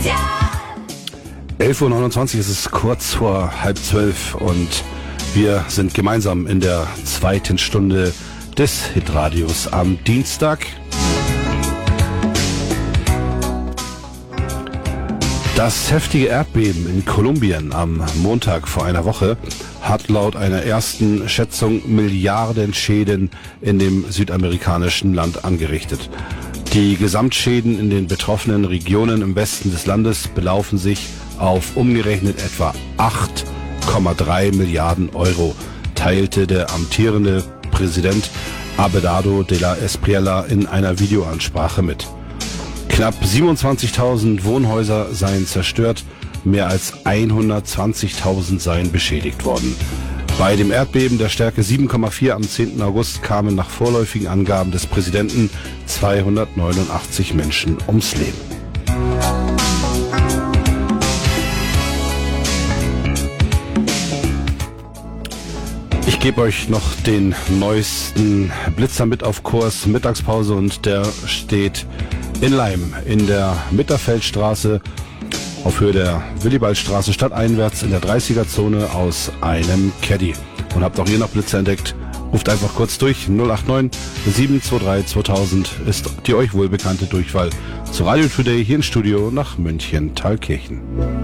11.29 Uhr ist es, kurz vor 11:30 und wir sind gemeinsam in der zweiten Stunde des Hitradios am Dienstag. Das heftige Erdbeben in Kolumbien am Montag vor einer Woche hat laut einer ersten Schätzung Milliarden Schäden in dem südamerikanischen Land angerichtet. Die Gesamtschäden in den betroffenen Regionen im Westen des Landes belaufen sich auf umgerechnet etwa 8,3 Milliarden Euro, teilte der amtierende Präsident Abelardo de la Espriella in einer Videoansprache mit. Knapp 27.000 Wohnhäuser seien zerstört, mehr als 120.000 seien beschädigt worden. Bei dem Erdbeben der Stärke 7,4 am 10. August kamen nach vorläufigen Angaben des Präsidenten 289 Menschen ums Leben. Ich gebe euch noch den neuesten Blitzer mit auf Kurs, Mittagspause, und der steht in Leim in der Mitterfeldstraße auf Höhe der Willibaldstraße stadteinwärts in der 30er-Zone aus einem Caddy. Und habt auch ihr noch Blitzer entdeckt, ruft einfach kurz durch. 089 723 2000 ist die euch wohlbekannte Durchwahl zu Radio Today hier im Studio nach München-Thalkirchen.